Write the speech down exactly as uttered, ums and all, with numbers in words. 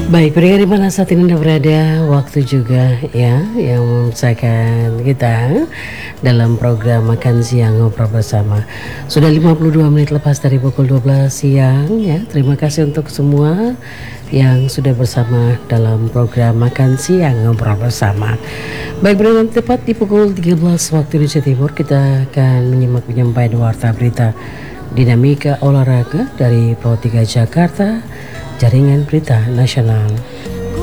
Baik, pendengar di mana saat ini Anda berada, waktu juga ya yang memisahkan kita dalam program Makan Siang Ngobrol Bersama. Sudah lima puluh dua menit lepas dari pukul dua belas siang ya. Terima kasih untuk semua yang sudah bersama dalam program Makan Siang Ngobrol Bersama. Baik, pendengar, tepat di pukul tiga belas waktu Indonesia Timur kita akan menyimak penyampaian warta berita dinamika olahraga dari Pro tiga Jakarta, Jaringan Berita Nasional.